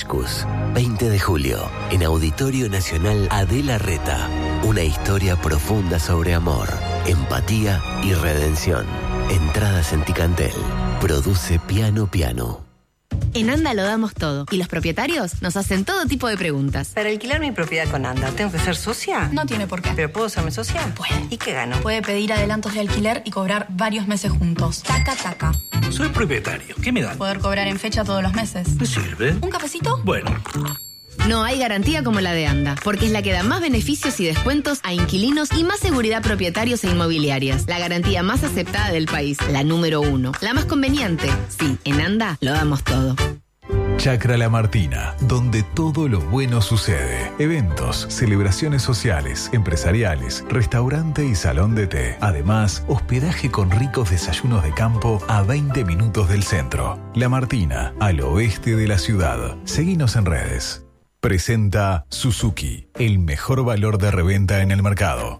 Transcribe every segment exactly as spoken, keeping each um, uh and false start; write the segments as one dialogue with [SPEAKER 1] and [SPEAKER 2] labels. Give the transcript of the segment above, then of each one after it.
[SPEAKER 1] Mariscus, veinte de julio, en Auditorio Nacional Adela Reta. Una historia profunda sobre amor, empatía y redención. Entradas en Ticantel. Produce Piano Piano.
[SPEAKER 2] En Anda lo damos todo y los propietarios nos hacen todo tipo de preguntas.
[SPEAKER 3] Para alquilar mi propiedad con Anda, ¿tengo que ser socia?
[SPEAKER 4] No tiene por qué.
[SPEAKER 3] ¿Pero puedo serme socia?
[SPEAKER 4] Puede.
[SPEAKER 3] ¿Y qué gano?
[SPEAKER 4] Puede pedir adelantos de alquiler y cobrar varios meses juntos. Taca, taca.
[SPEAKER 5] Soy propietario. ¿Qué me dan?
[SPEAKER 4] Poder cobrar en fecha todos los meses.
[SPEAKER 5] ¿Me sirve?
[SPEAKER 4] ¿Un cafecito?
[SPEAKER 5] Bueno.
[SPEAKER 2] No hay garantía como la de Anda, porque es la que da más beneficios y descuentos a inquilinos y más seguridad a propietarios e inmobiliarias. La garantía más aceptada del país, la número uno. La más conveniente. Sí, en Anda lo damos todo.
[SPEAKER 6] Chacra La Martina, donde todo lo bueno sucede. Eventos, celebraciones sociales, empresariales, restaurante y salón de té. Además, hospedaje con ricos desayunos de campo a veinte minutos del centro. La Martina, al oeste de la ciudad. Seguinos en redes. Presenta Suzuki, el mejor valor de reventa en el mercado.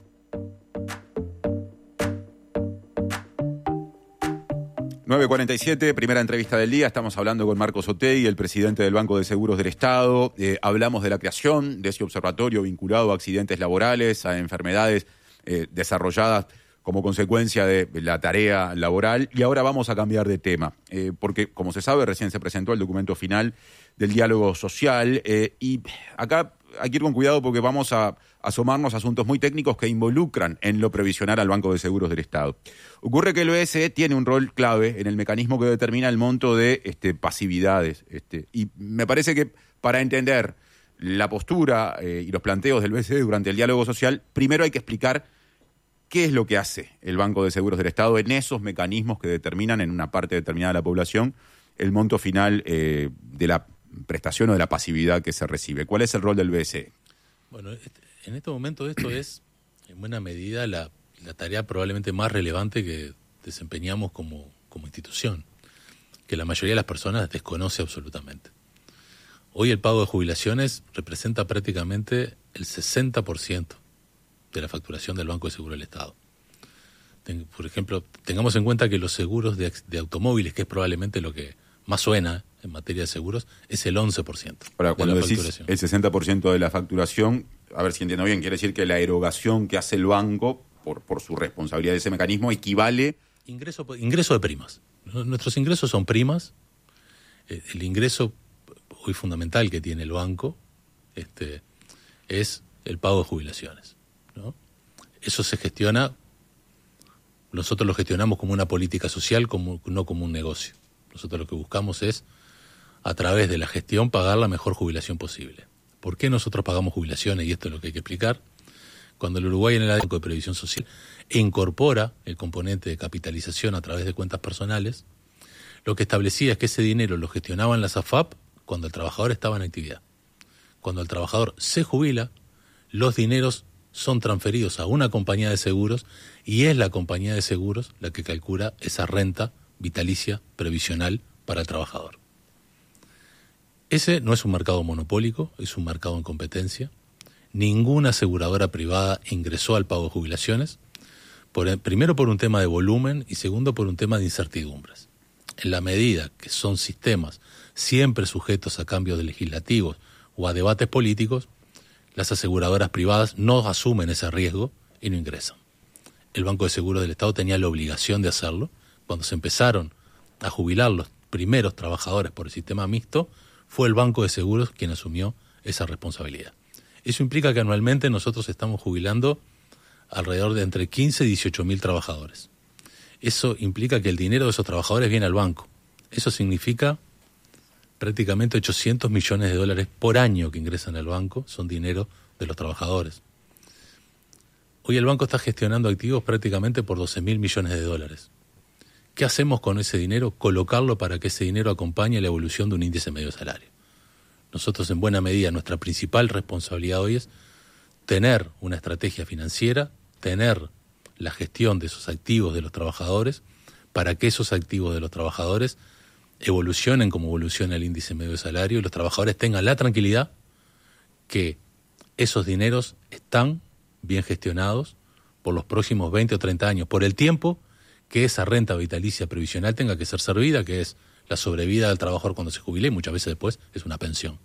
[SPEAKER 7] nueve cuarenta y siete, primera entrevista del día. Estamos hablando con Marcos Otegui, el presidente del Banco de Seguros del Estado. Eh, hablamos de la creación de ese observatorio vinculado a accidentes laborales, a enfermedades eh, desarrolladas como consecuencia de la tarea laboral. Y ahora vamos a cambiar de tema, eh, porque, como se sabe, recién se presentó el documento final del diálogo social. Eh, y acá hay que ir con cuidado porque vamos a asomarnos a asuntos muy técnicos que involucran en lo previsional al Banco de Seguros del Estado. Ocurre que el B S E tiene un rol clave en el mecanismo que determina el monto de este, pasividades. Este, y me parece que para entender la postura eh, y los planteos del B S E durante el diálogo social, primero hay que explicar qué es lo que hace el Banco de Seguros del Estado en esos mecanismos que determinan en una parte determinada de la población el monto final eh, de la prestación o de la pasividad que se recibe. ¿Cuál es el rol del B S E?
[SPEAKER 8] Bueno, en este momento esto es, en buena medida, la, la tarea probablemente más relevante que desempeñamos como, como institución, que la mayoría de las personas desconoce absolutamente. Hoy el pago de jubilaciones representa prácticamente el sesenta por ciento de la facturación del Banco de Seguros del Estado. Ten, por ejemplo, tengamos en cuenta que los seguros de, de automóviles, que es probablemente lo que más suena en materia de seguros, es el once por ciento.
[SPEAKER 7] Ahora, cuando decís el sesenta por ciento de la facturación, a ver si entiendo bien, quiere decir que la erogación que hace el banco por, por su responsabilidad de ese mecanismo equivale...
[SPEAKER 8] Ingreso, ingreso de primas. Nuestros ingresos son primas. El ingreso hoy fundamental que tiene el banco este, es el pago de jubilaciones, ¿no? Eso se gestiona, nosotros lo gestionamos como una política social, como, no como un negocio. Nosotros lo que buscamos es, a través de la gestión, pagar la mejor jubilación posible. ¿Por qué nosotros pagamos jubilaciones? Y esto es lo que hay que explicar. Cuando el Uruguay en el Banco de Previsión Social incorpora el componente de capitalización a través de cuentas personales, lo que establecía es que ese dinero lo gestionaban las A F A P cuando el trabajador estaba en actividad. Cuando el trabajador se jubila, los dineros son transferidos a una compañía de seguros y es la compañía de seguros la que calcula esa renta vitalicia previsional para el trabajador. Ese no es un mercado monopólico, es un mercado en competencia. Ninguna aseguradora privada ingresó al pago de jubilaciones, por, primero por un tema de volumen y segundo por un tema de incertidumbres. En la medida que son sistemas siempre sujetos a cambios legislativos o a debates políticos, las aseguradoras privadas no asumen ese riesgo y no ingresan. El Banco de Seguros del Estado tenía la obligación de hacerlo. Cuando se empezaron a jubilar los primeros trabajadores por el sistema mixto, fue el Banco de Seguros quien asumió esa responsabilidad. Eso implica que anualmente nosotros estamos jubilando alrededor de entre quince y dieciocho mil trabajadores. Eso implica que el dinero de esos trabajadores viene al banco. Eso significa prácticamente ochocientos millones de dólares por año que ingresan al banco, son dinero de los trabajadores. Hoy el banco está gestionando activos prácticamente por doce mil millones de dólares. ¿Qué hacemos con ese dinero? Colocarlo para que ese dinero acompañe la evolución de un índice medio de salario. Nosotros, en buena medida, nuestra principal responsabilidad hoy es tener una estrategia financiera, tener la gestión de esos activos de los trabajadores, para que esos activos de los trabajadores evolucionen como evoluciona el índice medio de salario y los trabajadores tengan la tranquilidad que esos dineros están bien gestionados por los próximos veinte o treinta años, por el tiempo que esa renta vitalicia previsional tenga que ser servida, que es la sobrevida del trabajador cuando se jubile y muchas veces después es una pensión.